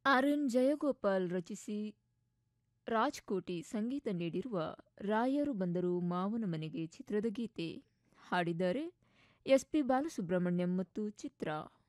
R N. Jayagopal ರಚಿಸಿ ರಾಜ್‌ಕೋಟಿ ಸಂಗೀತ ನೀಡಿರುವ ರಾಯರು ಬಂದರು ಮಾವನ ಮನೆಗೆ ಚಿತ್ರದ ಗೀತೆ ಹಾಡಿದ್ದಾರೆ ಎಸ್.ಪಿ. ಬಾಲಸುಬ್ರಹ್ಮಣ್ಯಂ ಮತ್ತು ಚಿತ್ರ.